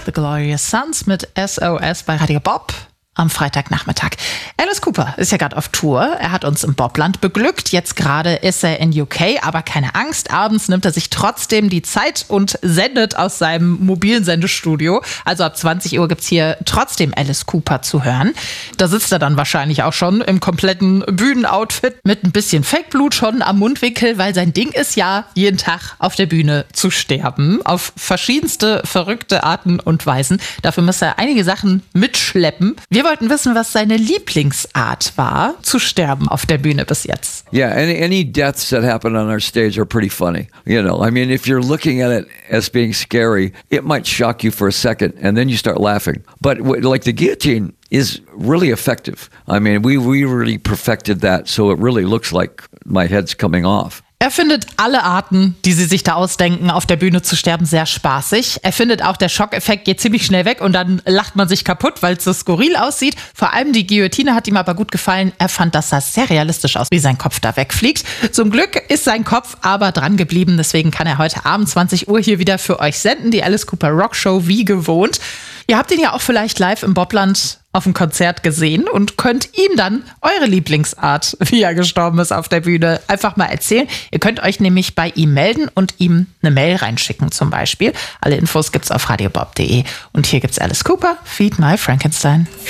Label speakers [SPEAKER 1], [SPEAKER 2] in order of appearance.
[SPEAKER 1] The Glorious Sons mit SOS bei Radio Bob am Freitagnachmittag. Alice Cooper ist ja gerade auf Tour. Er hat uns im Bobland beglückt. Jetzt gerade ist er in UK, aber keine Angst. Abends nimmt er sich trotzdem die Zeit und sendet aus seinem mobilen Sendestudio. Also ab 20 Uhr gibt's hier trotzdem Alice Cooper zu hören. Da sitzt er dann wahrscheinlich auch schon im kompletten Bühnenoutfit mit ein bisschen Fake-Blut schon am Mundwinkel, weil sein Ding ist ja, jeden Tag auf der Bühne zu sterben. Auf verschiedenste verrückte Arten und Weisen. Dafür muss er einige Sachen mitschleppen. Wir wollten wissen, was seine Lieblingsart war, zu sterben auf der Bühne bis jetzt.
[SPEAKER 2] Yeah, any deaths that happen on our stage are pretty funny. You know, I mean, if you're looking at it as being scary, it might shock you for a second, and then you start laughing. But like the guillotine is really effective. I mean, we really perfected that, so it really looks like my head's coming off.
[SPEAKER 1] Er findet alle Arten, die sie sich da ausdenken, auf der Bühne zu sterben, sehr spaßig. Er findet auch, der Schockeffekt geht ziemlich schnell weg und dann lacht man sich kaputt, weil es so skurril aussieht. Vor allem die Guillotine hat ihm aber gut gefallen. Er fand, das sah sehr realistisch aus, wie sein Kopf da wegfliegt. Zum Glück ist sein Kopf aber dran geblieben. Deswegen kann er heute Abend 20 Uhr hier wieder für euch senden. Die Alice Cooper Rock Show wie gewohnt. Ihr habt ihn ja auch vielleicht live im Bobland auf dem Konzert gesehen und könnt ihm dann eure Lieblingsart, wie er gestorben ist auf der Bühne, einfach mal erzählen. Ihr könnt euch nämlich bei ihm melden und ihm eine Mail reinschicken zum Beispiel. Alle Infos gibt's auf radiobob.de. Und hier gibt's Alice Cooper, Feed My Frankenstein.